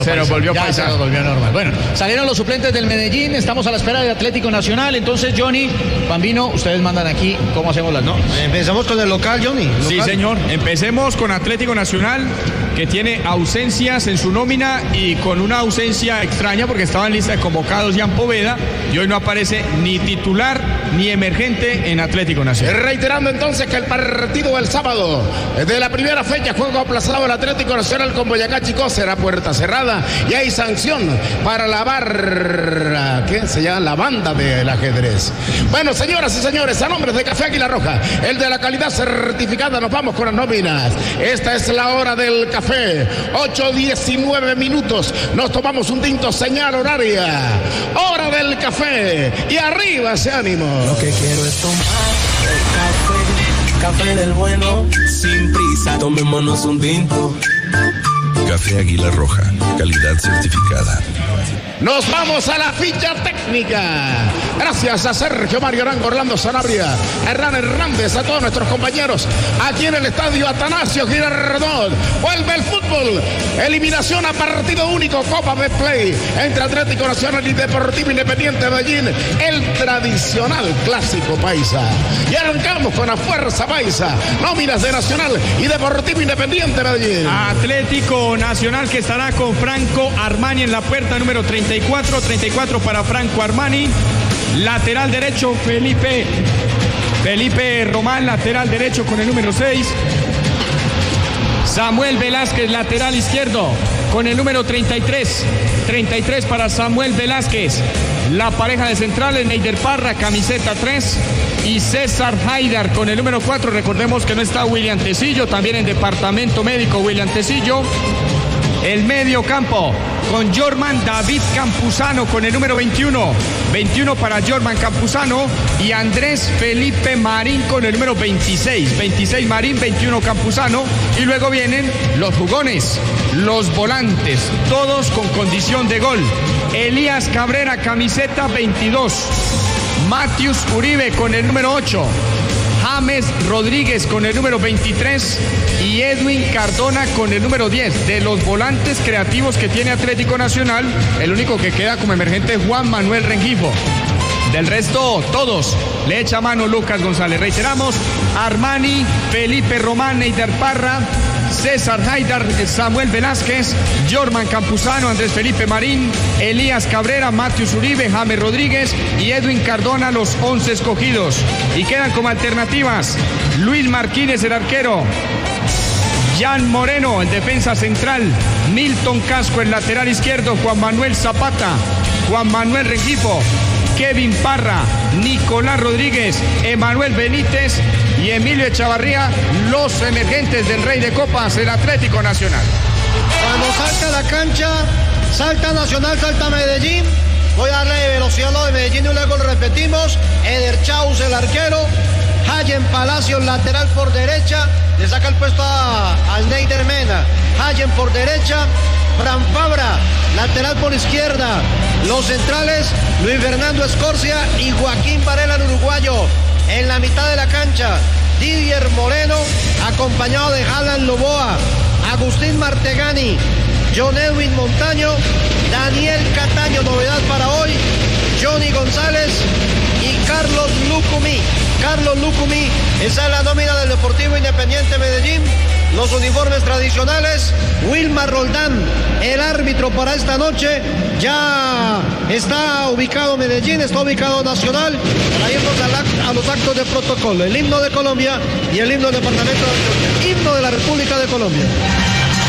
Se nos volvió paisa. Se nos volvió normal. Bueno, salieron los suplentes del Medellín, estamos a la espera de Atlético Nacional. Entonces, Johnny, Bambino, ustedes mandan aquí cómo hacemos las notas. Empezamos con el local, Johnny. Local. Sí, señor. Empecemos con Atlético Nacional, que tiene ausencias en su nómina y con una ausencia extraña porque estaba en lista de convocados Jan Poveda y hoy no aparece ni titular ni emergente en Atlético Nacional. Reiterando entonces que el partido del sábado de la primera fecha, juego aplazado el Atlético Nacional con Boyacá Chico, será puerta cerrada y hay sanción para la barra, ¿qué se llama? La banda del ajedrez. Bueno, señoras y señores, a nombre de Café Águila Roja, el de la calidad certificada, nos vamos con las nóminas. Esta es la hora del café, 8:19 minutos, nos tomamos un tinto, señal horaria, hora del café, y arriba ese ánimo. Lo que quiero es tomar el café del bueno, sin prisa, tomémonos un tinto. Café Águila Roja, calidad certificada. Nos vamos a la ficha técnica. Gracias a Sergio Mario Arango, Orlando Sanabria, Hernán Hernández, a todos nuestros compañeros aquí en el estadio Atanasio Girardot. Vuelve el fútbol. Eliminación a partido único, Copa Betplay entre Atlético Nacional y Deportivo Independiente de Medellín. El tradicional clásico paisa. Y arrancamos con la fuerza paisa. Nóminas de Nacional y Deportivo Independiente de Medellín. Atlético Nacional, que estará con Franco Armani en la puerta, número 34 para Franco Armani. Lateral derecho, Felipe Román, lateral derecho con el número 6. Samuel Velázquez, lateral izquierdo con el número 33 para Samuel Velázquez. La pareja de centrales, Neider Parra, camiseta 3, y César Haidar con el número 4. Recordemos que no está William Tecillo, también en departamento médico William Tecillo. El medio campo con Jorman David Campuzano con el número 21 para Jorman Campuzano, y Andrés Felipe Marín con el número 26 Marín, 21 Campuzano. Y luego vienen los jugones, los volantes, todos con condición de gol. Elías Cabrera, camiseta 22, Matius Uribe con el número 8, James Rodríguez con el número 23 y Edwin Cardona con el número 10. De los volantes creativos que tiene Atlético Nacional, el único que queda como emergente es Juan Manuel Rengifo. Del resto, todos le echa mano Lucas González. Reiteramos: Armani, Felipe Román, Neider Parra, César Haidar, Samuel Velázquez, Jorman Campuzano, Andrés Felipe Marín, Elías Cabrera, Matius Uribe, James Rodríguez y Edwin Cardona, los 11 escogidos. Y quedan como alternativas Luis Martínez, el arquero, Jan Moreno, el defensa central, Milton Casco, el lateral izquierdo, Juan Manuel Zapata, Juan Manuel Rengifo, Kevin Parra, Nicolás Rodríguez, Emanuel Benítez y Emilio Echavarría, los emergentes del Rey de Copas, el Atlético Nacional. Cuando salta la cancha, salta Nacional, salta Medellín. Voy a darle velocidad a lo de Medellín y luego lo repetimos. Eder Chaus, el arquero. Hayen Palacios, lateral por derecha. Le saca el puesto al Neider Mena. Hayen por derecha. Fran Fabra, lateral por izquierda. Los centrales, Luis Fernando Escorcia y Joaquín Varela, el uruguayo. En la mitad de la cancha, Didier Moreno, acompañado de Alan Loboa, Agustín Martegani, John Edwin Montaño, Daniel Cataño, novedad para hoy, Johnny González y Carlos Lucumí. Esa es la nómina del Deportivo Independiente Medellín. Los uniformes tradicionales, Wilmar Roldán, el árbitro para esta noche. Ya está ubicado Medellín, está ubicado Nacional. Para irnos a los actos de protocolo, el himno de Colombia y el himno del departamento de Antioquia, himno de la República de Colombia.